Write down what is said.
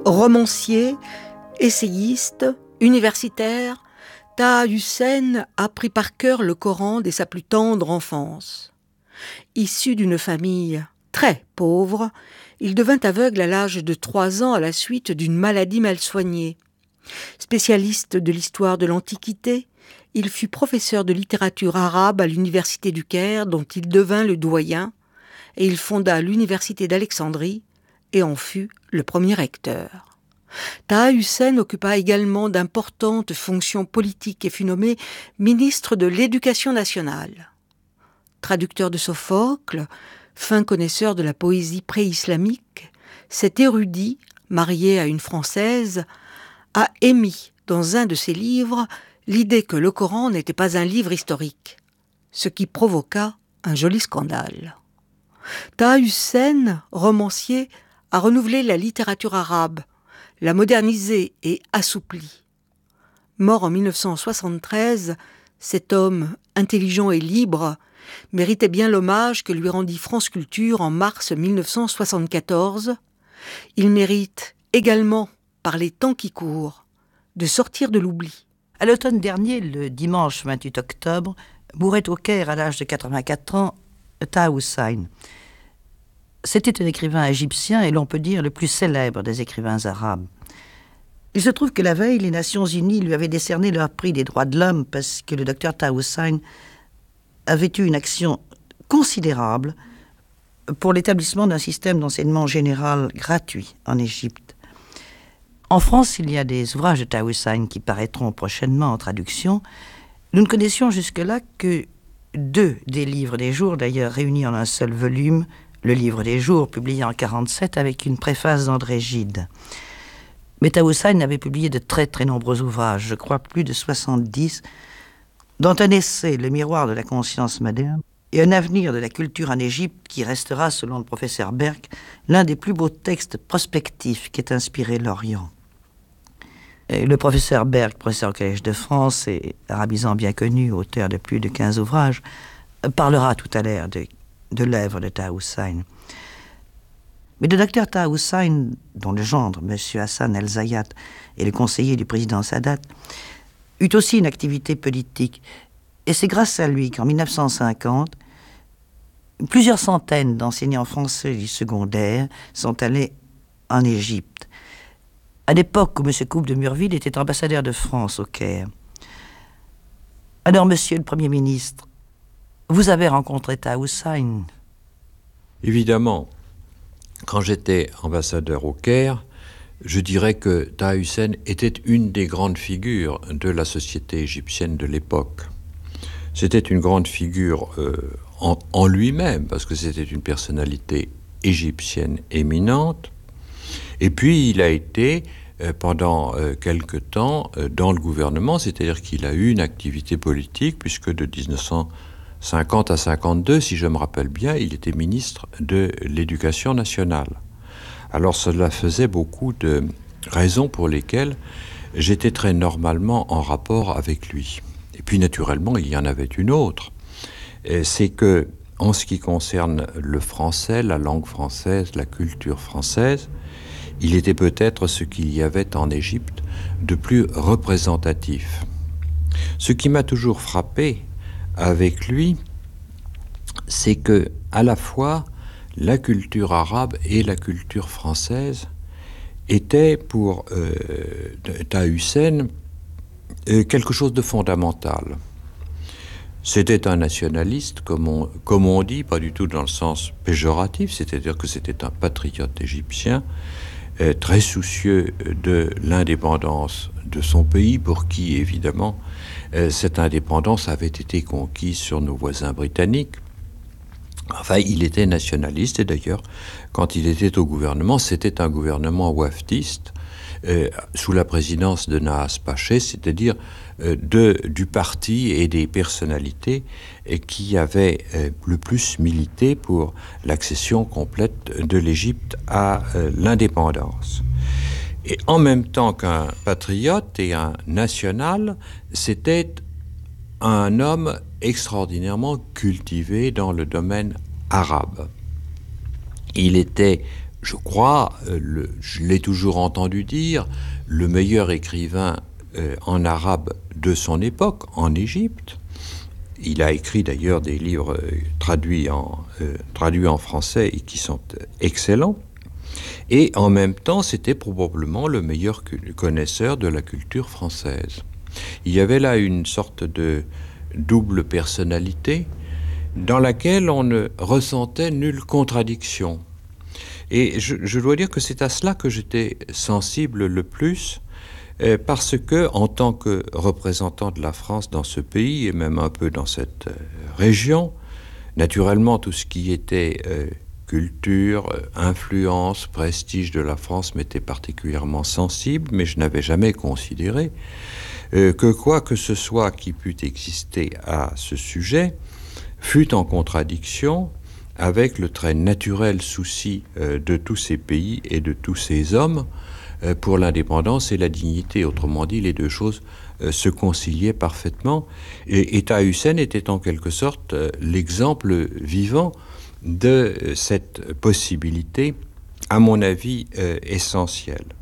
Romancier, essayiste, universitaire, Taha Hussein a appris par cœur le Coran dès sa plus tendre enfance. Issu d'une famille très pauvre, il devint aveugle à l'âge de 3 ans à la suite d'une maladie mal soignée. Spécialiste de l'histoire de l'Antiquité, il fut professeur de littérature arabe à l'université du Caire, dont il devint le doyen, et il fonda l'université d'Alexandrie et en fut le premier recteur. Taha Hussein occupa également d'importantes fonctions politiques et fut nommé ministre de l'Éducation nationale. Traducteur de Sophocle, fin connaisseur de la poésie pré-islamique, cet érudit, marié à une Française, a émis dans un de ses livres l'idée que le Coran n'était pas un livre historique, ce qui provoqua un joli scandale. Taha Hussein, romancier, a renouvelé la littérature arabe, l'a modernisée et assouplie. Mort en 1973, cet homme intelligent et libre méritait bien l'hommage que lui rendit France Culture en mars 1974. Il mérite également, par les temps qui courent, de sortir de l'oubli. À l'automne dernier, le dimanche 28 octobre, mourait au Caire à l'âge de 84 ans Taha Hussein. C'était un écrivain égyptien et l'on peut dire le plus célèbre des écrivains arabes. Il se trouve que la veille, les Nations Unies lui avaient décerné leur prix des droits de l'homme parce que le docteur Taha Hussein avait eu une action considérable pour l'établissement d'un système d'enseignement général gratuit en Égypte. En France, il y a des ouvrages de Taha Hussein qui paraîtront prochainement en traduction. Nous ne connaissions jusque-là que 2 des livres des jours, d'ailleurs réunis en un seul volume, le livre des jours, publié en 1947 avec une préface d'André Gide. Mais Taha Hussein avait publié de très très nombreux ouvrages, je crois plus de 70, dont un essai, Le miroir de la conscience moderne, et un avenir de la culture en Égypte qui restera, selon le professeur Berck, l'un des plus beaux textes prospectifs qu'ait inspiré l'Orient. Et le professeur Berck, professeur au Collège de France et arabisant bien connu, auteur de plus de 15 ouvrages, parlera tout à l'heure de l'œuvre de Taha Hussein. Mais le docteur Taha Hussein, dont le gendre, M. Hassan El-Zayat, est le conseiller du président Sadat, eut aussi une activité politique. Et c'est grâce à lui qu'en 1950, plusieurs centaines d'enseignants français du secondaire sont allés en Égypte, à l'époque où M. Coupe de Murville était ambassadeur de France au Caire. Alors, Monsieur le Premier ministre, vous avez rencontré Taha Hussein? Évidemment, quand j'étais ambassadeur au Caire, je dirais que Taha Hussein était une des grandes figures de la société égyptienne de l'époque. C'était une grande figure en lui-même, parce que c'était une personnalité égyptienne éminente. Et puis, il a été, pendant quelque temps, dans le gouvernement, c'est-à-dire qu'il a eu une activité politique, puisque de 1950 à 52, si je me rappelle bien, il était ministre de l'Éducation nationale. Alors cela faisait beaucoup de raisons pour lesquelles j'étais très normalement en rapport avec lui. Et puis naturellement, il y en avait une autre. C'est que, en ce qui concerne le français, la langue française, la culture française, il était peut-être ce qu'il y avait en Égypte de plus représentatif. Ce qui m'a toujours frappé avec lui, c'est que, à la fois, la culture arabe et la culture française étaient pour Taha Hussein quelque chose de fondamental. C'était un nationaliste, comme on dit, pas du tout dans le sens péjoratif, c'est-à-dire que c'était un patriote égyptien, très soucieux de l'indépendance de son pays, pour qui, évidemment, cette indépendance avait été conquise sur nos voisins britanniques. Enfin, il était nationaliste, et d'ailleurs, quand il était au gouvernement, c'était un gouvernement wafdiste, sous la présidence de Nahas Paché, c'est-à-dire du parti et des personnalités qui avaient le plus milité pour l'accession complète de l'Égypte à l'indépendance. Et en même temps qu'un patriote et un national, c'était un homme extraordinairement cultivé dans le domaine arabe. Il était je crois, je l'ai toujours entendu dire, le meilleur écrivain en arabe de son époque, en Égypte. Il a écrit d'ailleurs des livres traduits en français et qui sont excellents. Et en même temps, c'était probablement le meilleur connaisseur de la culture française. Il y avait là une sorte de double personnalité dans laquelle on ne ressentait nulle contradiction. Et je dois dire que c'est à cela que j'étais sensible le plus, parce que, en tant que représentant de la France dans ce pays, et même un peu dans cette région, naturellement tout ce qui était culture, influence, prestige de la France m'était particulièrement sensible, mais je n'avais jamais considéré que quoi que ce soit qui pût exister à ce sujet fût en contradiction avec le très naturel souci de tous ces pays et de tous ces hommes pour l'indépendance et la dignité. Autrement dit, les deux choses se conciliaient parfaitement. Et Taha Hussein était en quelque sorte l'exemple vivant de cette possibilité, à mon avis, essentielle.